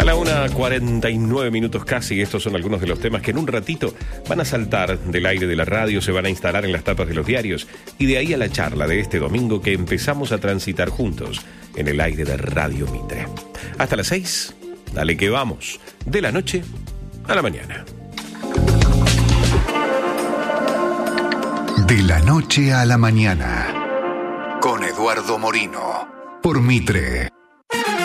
la 1:49 casi. Estos son algunos de los temas que en un ratito van a saltar del aire de la radio, se van a instalar en las tapas de los diarios y de ahí a la charla de este domingo que empezamos a transitar juntos en el aire de Radio Mitre. Hasta las 6, dale que vamos, de la noche a la mañana. De la noche a la mañana, con Eduardo Morino, por Mitre.